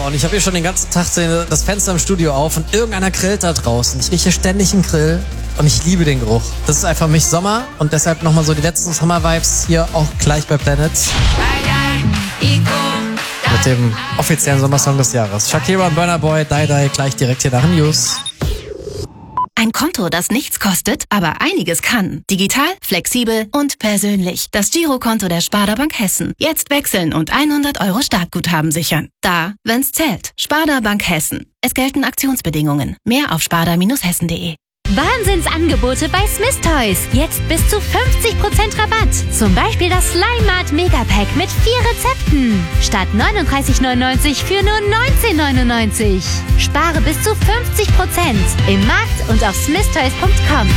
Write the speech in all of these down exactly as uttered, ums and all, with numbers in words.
und ich habe hier schon den ganzen Tag das Fenster im Studio auf und irgendeiner grillt da draußen. Ich rieche ständig einen Grill und ich liebe den Geruch. Das ist einfach für mich Sommer und deshalb nochmal so die letzten Sommer-Vibes hier auch gleich bei Planet. Mit dem offiziellen Sommersong des Jahres. Shakira und Burna Boy, Die Die, gleich direkt hier nach den News. Ein Konto, das nichts kostet, aber einiges kann. Digital, flexibel und persönlich. Das Girokonto der Sparda Bank Hessen. Jetzt wechseln und hundert Euro Startguthaben sichern. Da, wenn's zählt. Sparda Bank Hessen. Es gelten Aktionsbedingungen. Mehr auf sparda Bindestrich hessen punkt de. Wahnsinnsangebote bei Smith Toys. Jetzt bis zu fünfzig Prozent Rabatt. Zum Beispiel das Slime Mart Megapack mit vier Rezepten. Statt neununddreißig neunundneunzig für nur neunzehn neunundneunzig. Spare bis zu fünfzig Prozent im Markt und auf smith toys punkt com.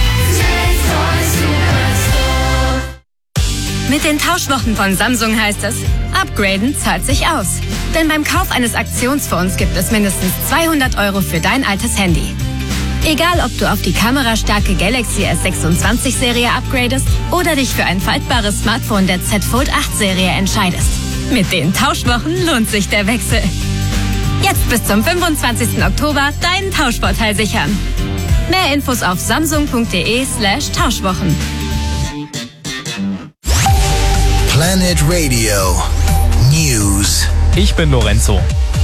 Mit den Tauschwochen von Samsung heißt es, upgraden zahlt sich aus. Denn beim Kauf eines Aktionsfonds gibt es mindestens zweihundert Euro für dein altes Handy. Egal, ob du auf die kamerastarke Galaxy S sechsundzwanzig Serie upgradest oder dich für ein faltbares Smartphone der Z Fold acht Serie entscheidest. Mit den Tauschwochen lohnt sich der Wechsel. Jetzt bis zum fünfundzwanzigsten Oktober deinen Tauschvorteil sichern. Mehr Infos auf samsung punkt de slash Tauschwochen. Planet Radio News. Ich bin Lorenzo.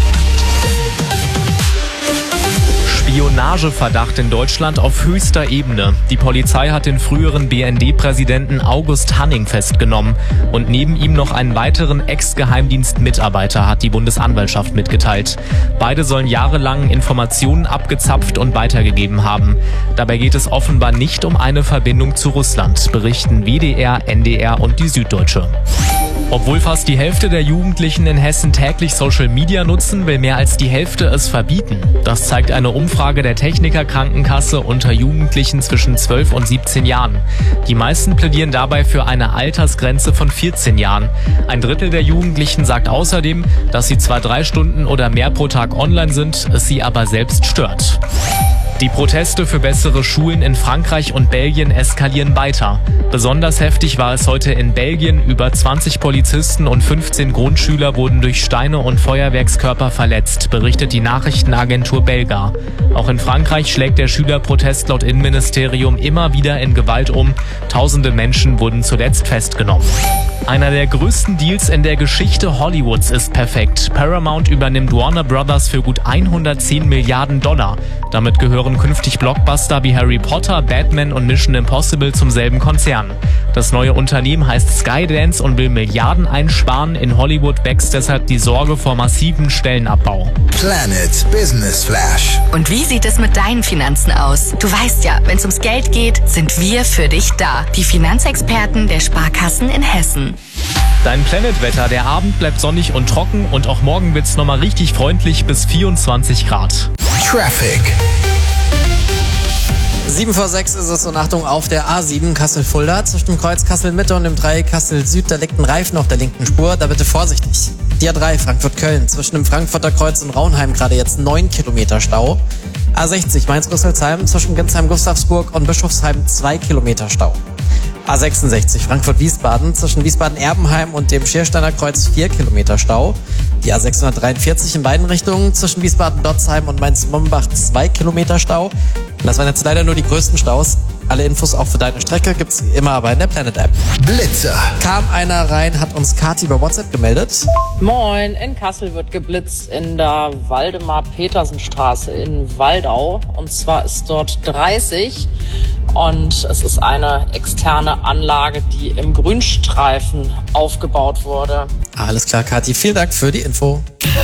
Spionageverdacht in Deutschland auf höchster Ebene. Die Polizei hat den früheren B N D-Präsidenten August Hanning festgenommen. Und neben ihm noch einen weiteren Ex-Geheimdienstmitarbeiter, hat die Bundesanwaltschaft mitgeteilt. Beide sollen jahrelang Informationen abgezapft und weitergegeben haben. Dabei geht es offenbar nicht um eine Verbindung zu Russland, berichten W D R, N D R und die Süddeutsche. Obwohl fast die Hälfte der Jugendlichen in Hessen täglich Social Media nutzen, will mehr als die Hälfte es verbieten. Das zeigt eine Umfrage der Techniker Krankenkasse unter Jugendlichen zwischen zwölf und siebzehn Jahren. Die meisten plädieren dabei für eine Altersgrenze von vierzehn Jahren. Ein Drittel der Jugendlichen sagt außerdem, dass sie zwar drei Stunden oder mehr pro Tag online sind, es sie aber selbst stört. Die Proteste für bessere Schulen in Frankreich und Belgien eskalieren weiter. Besonders heftig war es heute in Belgien. Über zwanzig Polizisten und fünfzehn Grundschüler wurden durch Steine und Feuerwerkskörper verletzt, berichtet die Nachrichtenagentur Belga. Auch in Frankreich schlägt der Schülerprotest laut Innenministerium immer wieder in Gewalt um. Tausende Menschen wurden zuletzt festgenommen. Einer der größten Deals in der Geschichte Hollywoods ist perfekt. Paramount übernimmt Warner Brothers für gut hundertzehn Milliarden Dollar. Damit gehören künftig Blockbuster wie Harry Potter, Batman und Mission Impossible zum selben Konzern. Das neue Unternehmen heißt Skydance und will Milliarden einsparen. In Hollywood wächst deshalb die Sorge vor massivem Stellenabbau. Planet Business Flash. Und wie sieht es mit deinen Finanzen aus? Du weißt ja, wenn es ums Geld geht, sind wir für dich da. Die Finanzexperten der Sparkassen in Hessen. Dein Planet-Wetter, der Abend bleibt sonnig und trocken und auch morgen wird's nochmal richtig freundlich bis vierundzwanzig Grad. Traffic. sieben vor sechs ist es und Achtung auf der A sieben Kassel-Fulda. Zwischen dem Kreuz Kassel-Mitte und dem Dreieck Kassel-Süd, da liegt ein Reifen auf der linken Spur, da bitte vorsichtig. Die A drei Frankfurt-Köln, zwischen dem Frankfurter Kreuz und Raunheim gerade jetzt neun Kilometer Stau. A sechzig Mainz-Rüsselsheim, zwischen Ginsheim-Gustavsburg und Bischofsheim zwei Kilometer Stau. A sechsundsechzig Frankfurt-Wiesbaden, zwischen Wiesbaden-Erbenheim und dem Schiersteiner Kreuz vier Kilometer Stau. Die A sechshundertdreiundvierzig in beiden Richtungen, zwischen Wiesbaden-Dotzheim und Mainz-Mombach zwei Kilometer Stau. Und das waren jetzt leider nur die größten Staus. Alle Infos auch für deine Strecke gibt's wie immer aber in der Planet-App. Blitzer. Kam einer rein, hat uns Kati über WhatsApp gemeldet. Moin, in Kassel wird geblitzt in der Waldemar-Petersen-Straße in Waldau. Und zwar ist dort dreißig und es ist eine externe Anlage, die im Grünstreifen aufgebaut wurde. Alles klar, Kati, vielen Dank für die Info.